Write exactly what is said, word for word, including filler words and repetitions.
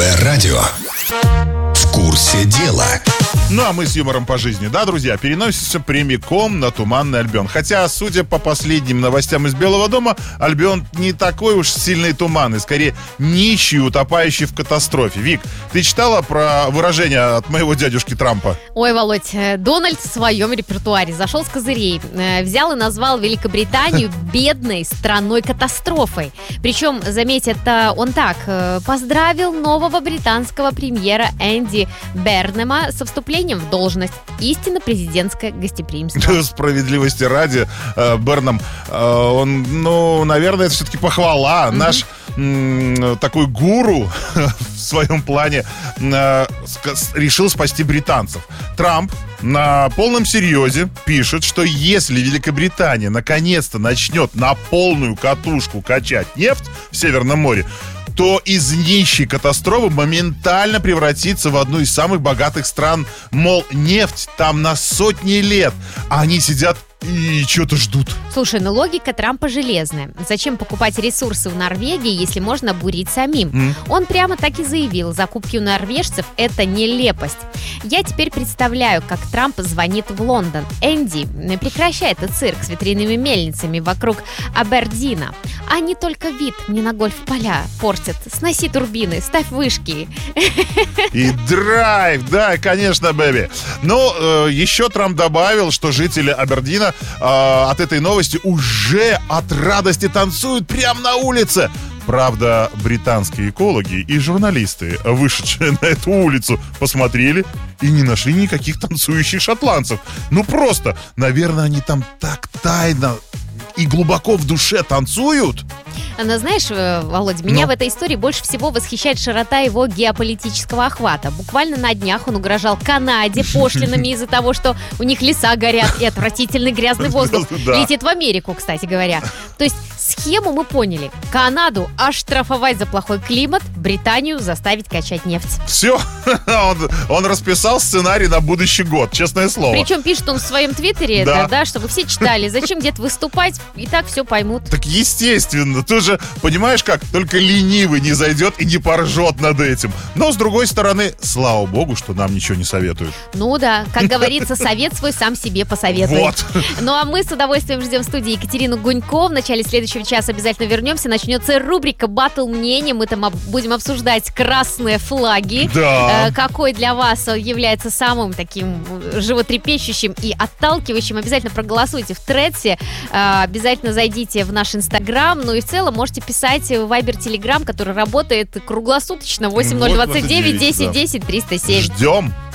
Эльдо радио. В курсе дела. Ну, а мы с юмором по жизни, да, друзья, переносимся прямиком на Туманный Альбион. Хотя, судя по последним новостям из Белого дома, Альбион не такой уж сильный туманный, скорее нищий, утопающий в катастрофе. Вик, ты читала про выражение от моего дядюшки Трампа? Ой, Володь, Дональд в своем репертуаре зашел с козырей. Взял и назвал Великобританию бедной страной-катастрофой. Причем, заметь, это он так, поздравил нового британского премьера Энди Бернема со вступлением в должность. Истинно президентское гостеприимство. Справедливости ради, Бернам, он, ну, наверное, это все-таки похвала. Mm-hmm. Наш м, такой гуру в своем плане решил спасти британцев. Трамп на полном серьезе пишет, что если Великобритания наконец-то начнет на полную катушку качать нефть в Северном море, то из нищей катастрофы моментально превратится в одну из самых богатых стран. Мол, нефть там на сотни лет, а они сидят и что-то ждут. Слушай, ну логика Трампа железная. Зачем покупать ресурсы в Норвегии, если можно бурить самим? Mm. Он прямо так и заявил, закупки у норвежцев – это нелепость. Я теперь представляю, как Трамп звонит в Лондон. Энди, прекращай этот цирк с ветряными мельницами вокруг Абердина. Они только вид мне на гольф-поля портят. Сноси турбины, ставь вышки. И драйв, да, конечно, бэби. Но э, еще Трамп добавил, что жители Абердина э, от этой новости уже от радости танцуют прямо на улице. Правда, британские экологи и журналисты, вышедшие на эту улицу, посмотрели и не нашли никаких танцующих шотландцев. Ну просто, наверное, они там так тайно и глубоко в душе танцуют. Но знаешь, Володь, меня Но. в этой истории больше всего восхищает широта его геополитического охвата. Буквально на днях он угрожал Канаде пошлинами из-за того, что у них леса горят и отвратительный грязный воздух летит в Америку, кстати говоря. То есть схему мы поняли. Канаду оштрафовать за плохой климат, Британию заставить качать нефть. Все, он, он расписал сценарий на будущий год, честное слово. Причем пишет он в своем твиттере, да. Да, да, чтобы все читали. Зачем где-то выступать, и так все поймут. Так естественно, ты же понимаешь как, только ленивый не зайдет и не поржет над этим. Но с другой стороны, слава богу, что нам ничего не советуют. Ну да, как говорится, совет свой сам себе посоветуй. Вот. Ну а мы с удовольствием ждем в студии Екатерину Гунько. В начале следующего часа обязательно вернемся. Начнется рубрика «Баттл мнений». Мы там об- будем обсуждать красные флаги. Да. Э, какой для вас является самым таким животрепещущим и отталкивающим. Обязательно проголосуйте в Тредсе. Э, обязательно зайдите в наш Инстаграм. Ну и в целом можете писать в Вайбер, Телеграм, который работает круглосуточно. восемь ноль двадцать девять десять десять триста семь. Ждем.